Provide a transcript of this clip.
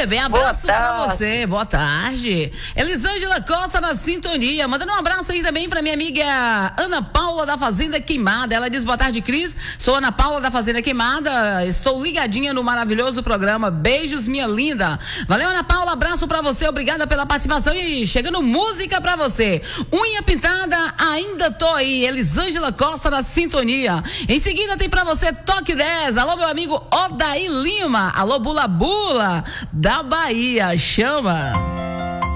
bebê, abraço pra você. Boa tarde. Elisângela Costa na sintonia. Mandando um abraço aí também pra minha amiga Ana Paula da Fazenda Queimada. Ela diz: boa tarde, Cris. Sou Ana Paula da Fazenda Queimada. Estou ligadinha no maravilhoso programa. Beijos, minha linda. Valeu, Ana Paula. Abraço pra você. Obrigada pela participação. E chegando música pra você. Unha pintada, ainda tô aí. Elisângela Costa na sintonia. Em seguida tem pra você Toque 10. Alô, meu amigo Odaí Lima. Alô, Bula Bula da Bahia. Chama.